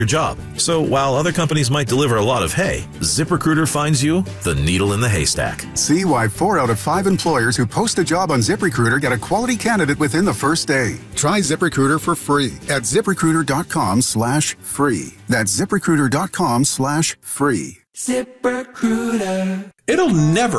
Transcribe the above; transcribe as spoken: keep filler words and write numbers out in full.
your job. So while other companies might deliver a lot of hay, ZipRecruiter finds you the needle in the haystack. See why four out of five employers who post a job on ZipRecruiter get a quality candidate within the first day. Try ZipRecruiter for free at ZipRecruiter.com slash free. That's ZipRecruiter.com slash free. ZipRecruiter. It'll never